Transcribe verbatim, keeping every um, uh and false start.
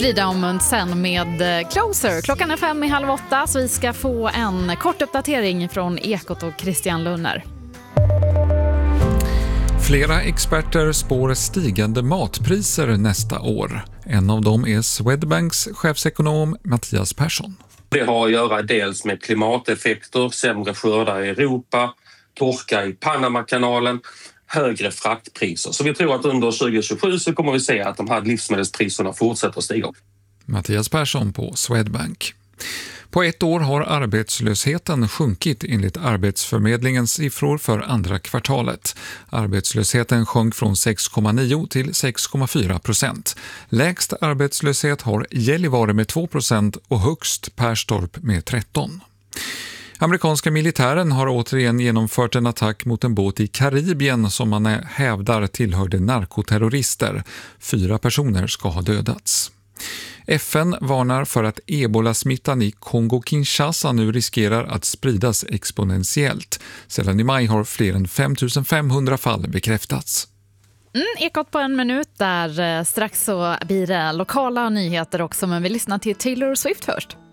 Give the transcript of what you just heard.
Frida och Munt sen med Closer. Klockan är fem i halv åtta så vi ska få en kort uppdatering från Ekot och Christian Lunner. Flera experter spår stigande matpriser nästa år. En av dem är Swedbanks chefsekonom Mattias Persson. Det har att göra dels med klimateffekter, sämre skördar i Europa, torka i Panamakanalen, högre fraktpriser. Så vi tror att under tjugo tjugosju så kommer vi se att de här livsmedelspriserna fortsätter att stiga. Mattias Persson på Swedbank. På ett år har arbetslösheten sjunkit enligt Arbetsförmedlingens siffror för andra kvartalet. Arbetslösheten sjönk från sex komma nio till sex komma fyra procent. Lägst arbetslöshet har Gällivare med två procent och högst Perstorp med tretton. Amerikanska militären har återigen genomfört en attack mot en båt i Karibien som man hävdar tillhörde narkoterrorister. Fyra personer ska ha dödats. F N varnar för att ebolasmittan i Kongo-Kinshasa nu riskerar att spridas exponentiellt. Sedan i maj har fler än fem tusen femhundra fall bekräftats. Mm, Ekot på en minut där. Strax så blir det lokala nyheter också, men vi lyssnar till Taylor Swift först.